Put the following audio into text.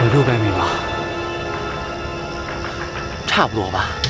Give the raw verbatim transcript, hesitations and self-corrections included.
有六百米吧，差不多吧。